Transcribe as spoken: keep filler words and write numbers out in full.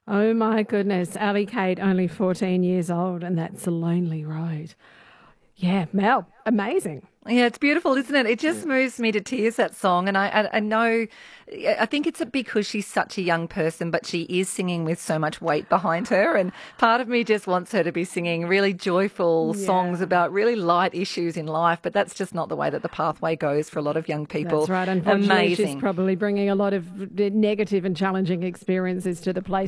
Oh my goodness, Ali Kate, only fourteen years old, and that's a lonely road. Yeah, Mel, amazing. Yeah, it's beautiful, isn't it? It just moves me to tears, that song. And I, I, I know, I think it's because she's such a young person, but she is singing with so much weight behind her. And part of me just wants her to be singing really joyful Yeah. songs about really light issues in life. But that's just not the way that the pathway goes for a lot of young people. That's right. Unfortunately, Amazing. she's probably bringing a lot of negative and challenging experiences to the place.